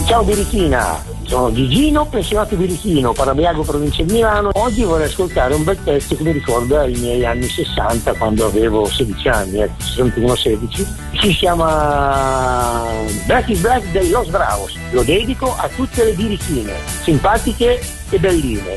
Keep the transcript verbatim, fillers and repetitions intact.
Ciao Birichina, sono Gigino, pensionato Birichino, Parabiago, provincia di Milano. Oggi vorrei ascoltare un bel pezzo che mi ricorda i miei anni sessanta, quando avevo sedici anni, ecco, sessantuno sedici. Si chiama Black is Black dei Los Bravos. Lo dedico a tutte le birichine, simpatiche e belline.